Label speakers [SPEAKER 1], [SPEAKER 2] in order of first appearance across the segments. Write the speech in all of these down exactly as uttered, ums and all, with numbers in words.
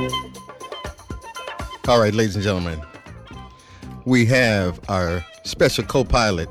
[SPEAKER 1] All right, ladies and gentlemen, we have our special co-pilot.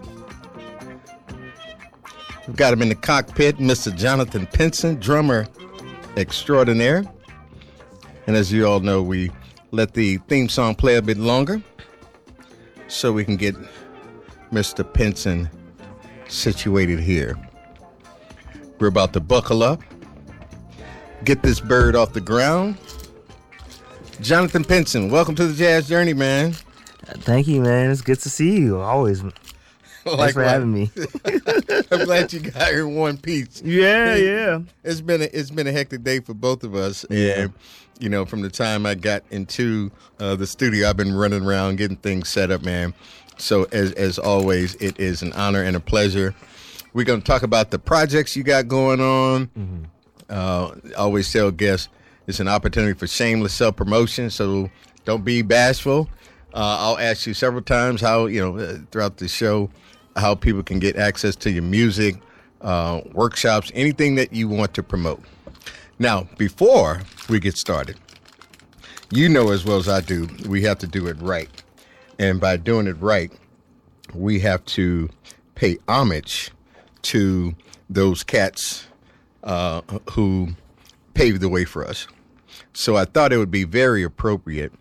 [SPEAKER 1] We've got him in the cockpit, Mister Jonathan Pinson, drummer extraordinaire. And as you all know, we let the theme song play a bit longer so we can get Mister Pinson situated here. We're about to buckle up, get this bird off the ground. Jonathan Pinson, welcome to the Jazz Journey, man.
[SPEAKER 2] Thank you, man. It's good to see you. Always. Thanks for having me.
[SPEAKER 1] I'm glad you got here in one piece.
[SPEAKER 2] Yeah,
[SPEAKER 1] it,
[SPEAKER 2] yeah.
[SPEAKER 1] It's been a, it's been a hectic day for both of us.
[SPEAKER 2] Yeah.
[SPEAKER 1] And, you know, from the time I got into uh, the studio, I've been running around getting things set up, man. So as as always, it is an honor and a pleasure. We're going to talk about the projects you got going on. Mm-hmm. Uh, I always tell guests, it's an opportunity for shameless self-promotion, so don't be bashful. Uh, I'll ask you several times how, you know, uh, throughout the show, how people can get access to your music, uh, workshops, anything that you want to promote. Now, before we get started, you know as well as I do, we have to do it right. And by doing it right, we have to pay homage to those cats uh, who paved the way for us. So I thought it would be very appropriate